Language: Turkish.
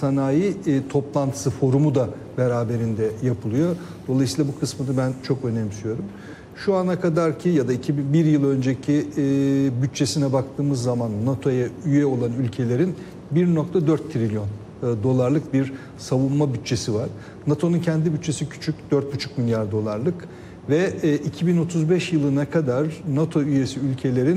sanayi toplantısı, forumu da beraberinde yapılıyor. Dolayısıyla bu kısmını ben çok önemsiyorum. Şu ana kadarki ya da 2001 yıl önceki bütçesine baktığımız zaman NATO'ya üye olan ülkelerin 1,4 trilyon dolarlık bir savunma bütçesi var. NATO'nun kendi bütçesi küçük, 4,5 milyar dolarlık ve 2035 yılına kadar NATO üyesi ülkelerin